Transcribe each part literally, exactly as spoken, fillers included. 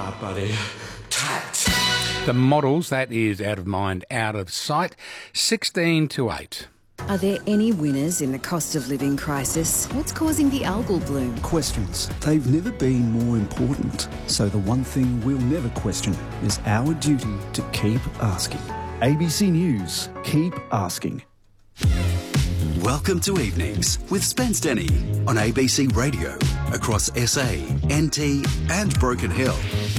Ah, buddy. Tat. The Models, that is Out of Mind, Out of Sight, sixteen to eight. Are there any winners in the cost of living crisis? What's causing the algal bloom? Questions. They've never been more important. So the one thing we'll never question is our duty to keep asking. A B C News. Keep asking. Welcome to Evenings with Spence Denny on A B C Radio across S A, N T and Broken Hill.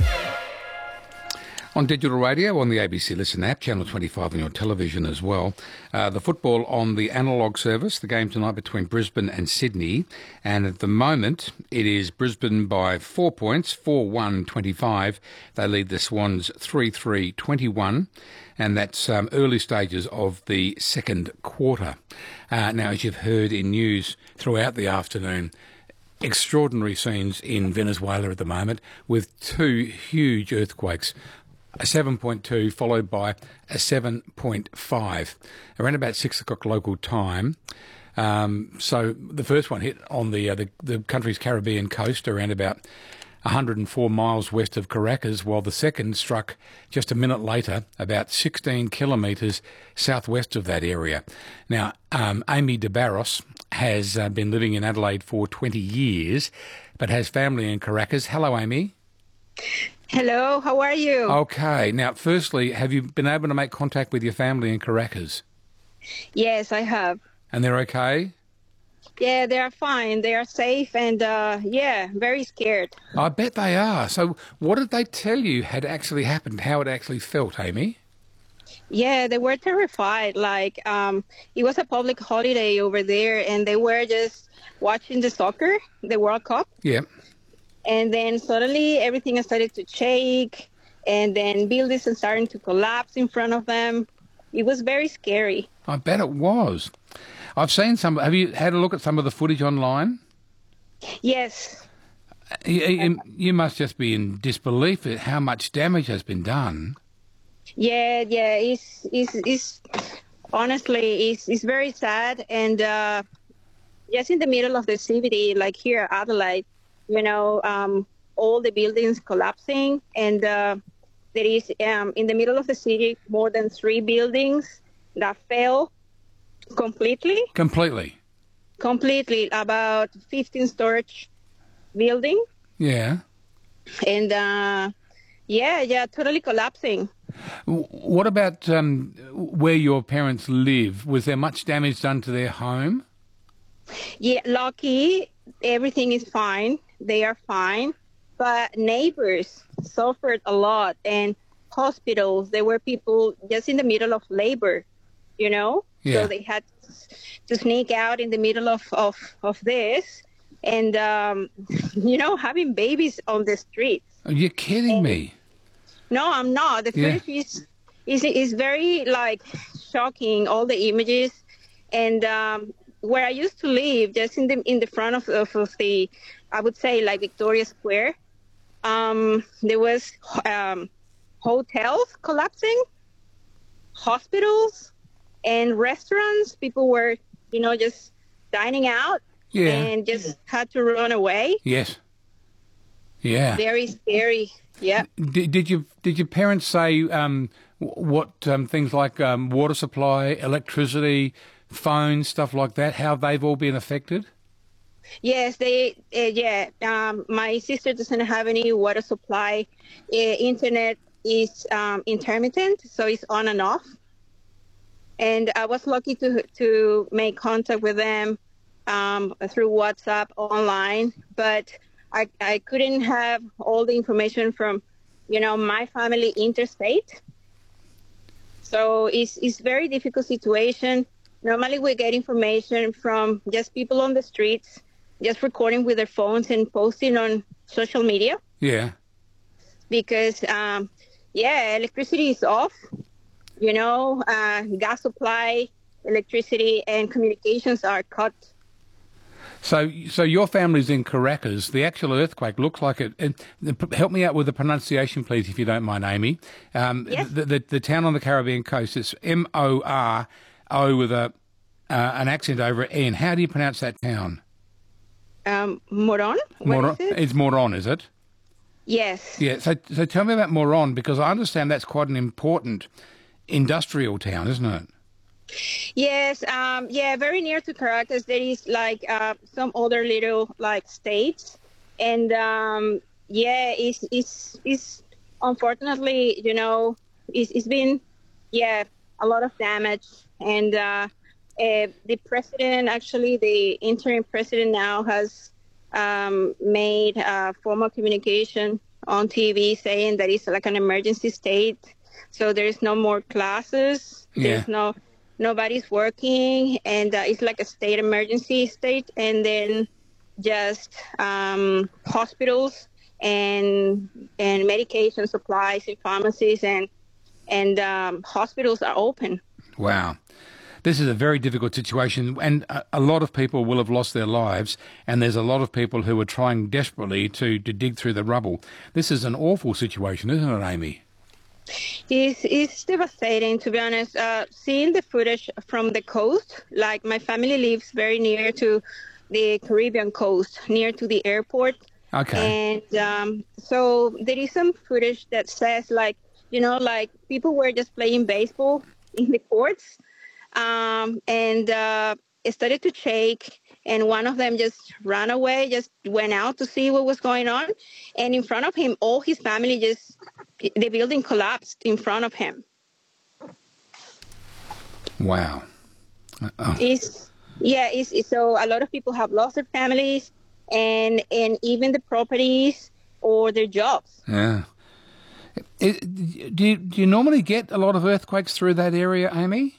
On digital radio, on the A B C Listen app, Channel twenty-five on your television as well. Uh, the football on the analogue service, the game tonight between Brisbane and Sydney. And at the moment, it is Brisbane by four points, four one twenty-five. They lead the Swans three three twenty-one. And that's um, early stages of the second quarter. Uh, now, as you've heard in news throughout the afternoon, extraordinary scenes in Venezuela at the moment with two huge earthquakes. A seven point two followed by a seven point five around about six o'clock local time. Um, so the first one hit on the, uh, the the country's Caribbean coast around about one hundred four miles west of Caracas, while the second struck just a minute later about sixteen kilometres southwest of that area. Now, um, Amy de Barros has uh, been living in Adelaide for twenty years, but has family in Caracas. Hello, Amy. Hello, how are you? Okay. Now, firstly, have you been able to make contact with your family in Caracas? Yes, I have. And they're okay? Yeah, they are fine. They are safe and, uh, yeah, very scared. I bet they are. So what did they tell you had actually happened, how it actually felt, Amy? Yeah, they were terrified. Like, um, it was a public holiday over there, and they were just watching the soccer, the World Cup. Yeah. And then suddenly everything started to shake, and then buildings are starting to collapse in front of them. It was very scary. I bet it was. I've seen some. Have you had a look at some of the footage online? Yes. You, you, you must just be in disbelief at how much damage has been done. Yeah, yeah. It's, it's, it's honestly, it's, it's very sad. And uh, just in the middle of the city, like here at Adelaide, you know, um, all the buildings collapsing, and uh, there is, um, in the middle of the city, more than three buildings that fell completely. Completely? Completely, about fifteen storage building. Yeah. And, uh, yeah, yeah, totally collapsing. What about um, where your parents live? Was there much damage done to their home? Yeah, lucky, everything is fine. They are fine, but neighbors suffered a lot, and hospitals, there were people just in the middle of labor, you know? Yeah. So they had to sneak out in the middle of, of, of this and, um, you know, having babies on the streets. Are you kidding and, me? No, I'm not. The Yeah. footage is, is, is very, like, shocking, all the images. And um, where I used to live, just in the in the front of, of, of the, I would say, like Victoria Square, um, there was um, hotels collapsing, hospitals, and restaurants. People were, you know, just dining out Yeah. and just had to run away. Yes. Yeah. Very scary. Yeah. Did, did you did your parents say um, what um, things like um, water supply, electricity, phones, stuff like that, how they've all been affected? Yes, they, uh, yeah. Um, my sister doesn't have any water supply. Uh, internet is um, intermittent, so it's on and off. And I was lucky to to make contact with them um, through WhatsApp online, but I, I couldn't have all the information from, you know, my family interstate. So it's it's very difficult situation. Normally we get information from just people on the streets, just recording with their phones and posting on social media. Yeah. Because, um, yeah, electricity is off, you know, uh, gas supply, electricity, and communications are cut. So, so your family's in Caracas. The actual earthquake looks like it. it help me out with the pronunciation, please, if you don't mind, Amy. Um, Yes. the, the the town on the Caribbean coast. It's M O R O with a uh, an accent over N. How do you pronounce that town? Um, Moron? What Moron. is it? It's Moron, is it? Yes. Yeah, so so tell me about Moron, because I understand that's quite an important industrial town, isn't it? Yes, um, yeah, very near to Caracas. There is like uh, some other little like states, and um, yeah, it's it's it's unfortunately, you know, it's, it's been yeah a lot of damage, and uh, uh, the president, actually the interim president now, has um, made a formal communication on T V saying that it's like an emergency state, so there is no more classes. Yeah. There's no Nobody's working, and uh, it's like a state emergency state, and then just um, hospitals and and medication supplies and pharmacies and and um, hospitals are open. Wow. This is a very difficult situation, and a, a lot of people will have lost their lives, and there's a lot of people who are trying desperately to, to dig through the rubble. This is an awful situation, isn't it, Amy? It's, it's devastating, to be honest. Uh, seeing the footage from the coast, like my family lives very near to the Caribbean coast, near to the airport. Okay. And um, so there is some footage that says, like, you know, like people were just playing baseball in the courts, um, and uh, it started to shake. And one of them just ran away, just went out to see what was going on. And in front of him, all his family just, the building collapsed in front of him. Wow. Oh. It's, yeah, it's, it's, so a lot of people have lost their families and and even the properties or their jobs. Yeah. It, do, you, do you normally get a lot of earthquakes through that area, Amy?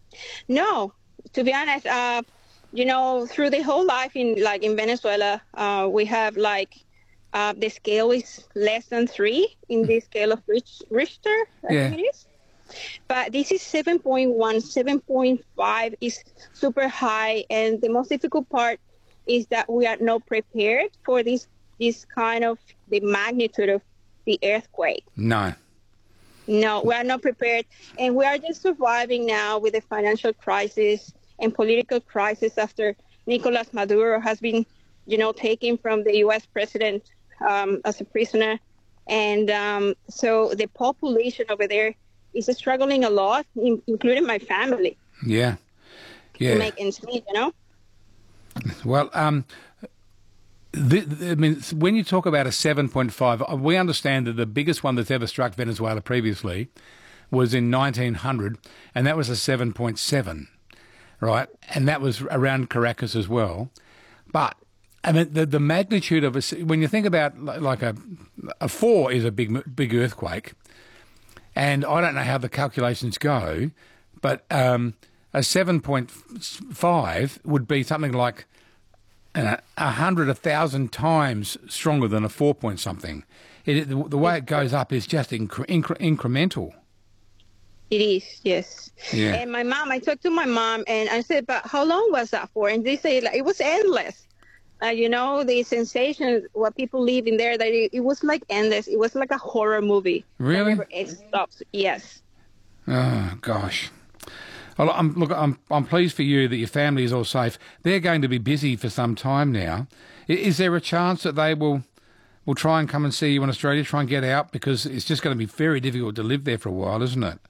No, to be honest, uh, you know, through the whole life in like in Venezuela, uh, we have like uh, the scale is less than three in the scale of Rich, Richter, I Yeah. think it is. But this is seven point one, seven point five is super high, and the most difficult part is that we are not prepared for this this kind of the magnitude of the earthquake. No. No, we are not prepared, and we are just surviving now with the financial crisis and political crisis after Nicolas Maduro has been, you know, taken from the U S president um, as a prisoner. And um, so the population over there is struggling a lot, in, including my family. Yeah. Yeah. To make ends meet, you know? Well, um, the, the, I mean, when you talk about a seven point five, we understand that the biggest one that's ever struck Venezuela previously was in nineteen hundred, and that was a seven point seven. Right, and that was around Caracas as well. But I mean, the the magnitude of a, when you think about like a a four is a big big earthquake, and I don't know how the calculations go, but um, a seven point five would be something like a hundred, a thousand times stronger than a four point something. It, the, the way it goes up is just incre- incre- incremental. It is, yes. Yeah. And my mom, I talked to my mom, and I said, but how long was that for? And they say, like, it was endless. Uh, you know, the sensation, what people live in there, that it, it was like endless. It was like a horror movie. Really? It stops, yes. Oh, gosh. Well, I'm, look, I'm, I'm pleased for you that your family is all safe. They're going to be busy for some time now. Is, is there a chance that they will, will try and come and see you in Australia, try and get out? Because it's just going to be very difficult to live there for a while, isn't it?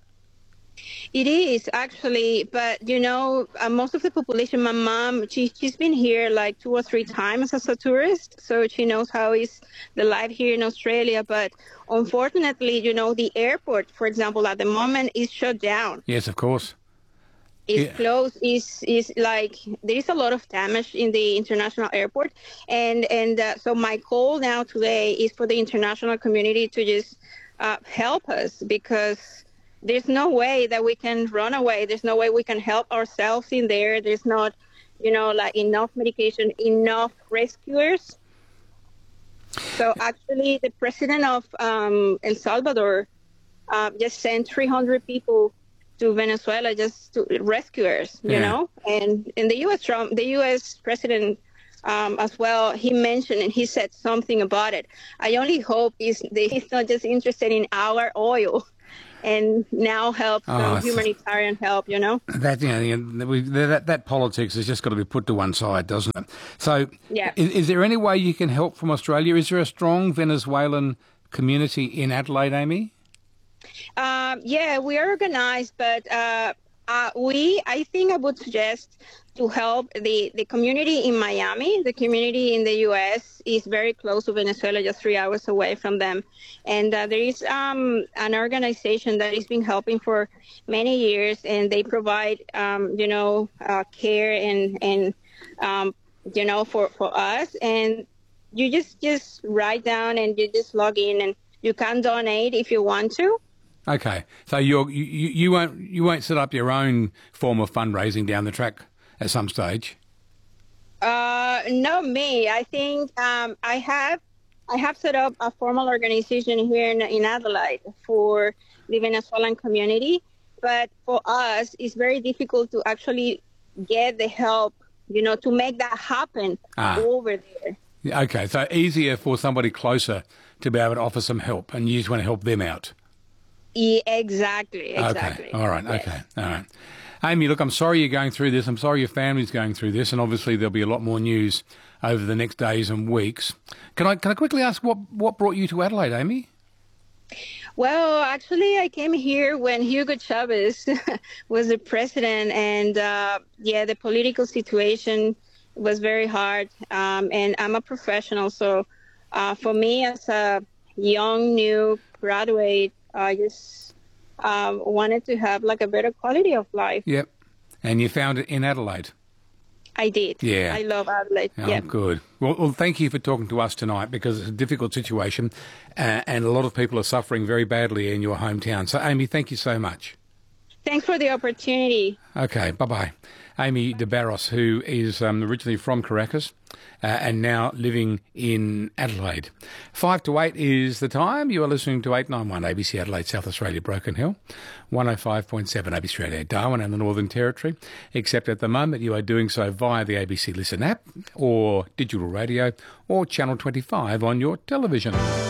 It is, actually, but, you know, uh, most of the population, my mom, she, she's been here like two or three times as a tourist, so she knows how is the life here in Australia. But unfortunately, you know, the airport, for example, at the moment is shut down. Yes, of course. It's Yeah. closed. Is is like there is a lot of damage in the international airport, and and uh, so my call now today is for the international community to just uh, help us, because there's no way that we can run away. There's no way we can help ourselves in there. There's not, you know, like enough medication, enough rescuers. So actually, the president of um, El Salvador uh, just sent three hundred people to Venezuela, just to rescuers, you Yeah. know. And in the U S Trump, the U S president um, as well, he mentioned and he said something about it. I only hope is that he's not just interested in our oil. and now help Oh, some it's- humanitarian help, you know? That, you know, you know, we, that, that politics has just got to be put to one side, doesn't it? So, Yeah. is, is there any way you can help from Australia? Is there a strong Venezuelan community in Adelaide, Amy? Um, yeah, we are organized, but uh, uh, we, I think I would suggest to help the, the community in Miami. The community in the U S is very close to Venezuela, just three hours away from them. And uh, there is um, an organization that has been helping for many years, and they provide, um, you know, uh, care and, and um, you know, for, for us. And you just, just write down and you just log in, and you can donate if you want to. Okay, so you're, you you won't you won't set up your own form of fundraising down the track at some stage? Uh, not me. I think um, I have I have set up a formal organization here in, in Adelaide for the Venezuelan community, but for us, it's very difficult to actually get the help, you know, to make that happen Ah. over there. Yeah, okay, so easier for somebody closer to be able to offer some help, and you just want to help them out. Yeah, exactly, exactly. Okay, all right, Yes. okay, all right. Amy, look, I'm sorry you're going through this. I'm sorry your family's going through this, and obviously there'll be a lot more news over the next days and weeks. Can I can I quickly ask what, what brought you to Adelaide, Amy? Well, actually, I came here when Hugo Chavez was the president, and uh, yeah, the political situation was very hard. Um, and I'm a professional, so uh, for me, as a young new graduate, I just um, wanted to have like a better quality of life. Yep. And you found it in Adelaide. I did. Yeah. I love Adelaide. Oh, yeah. good. Well, well, thank you for talking to us tonight, because it's a difficult situation, uh, and a lot of people are suffering very badly in your hometown. So, Amy, thank you so much. Thanks for the opportunity. Okay, bye-bye. Amy de Barros, who is um, originally from Caracas uh, and now living in Adelaide. Five to eight is the time. You are listening to eight ninety-one A B C Adelaide, South Australia, Broken Hill, one oh five point seven A B C Radio Darwin and the Northern Territory, except at the moment you are doing so via the A B C Listen app or digital radio or Channel twenty-five on your television.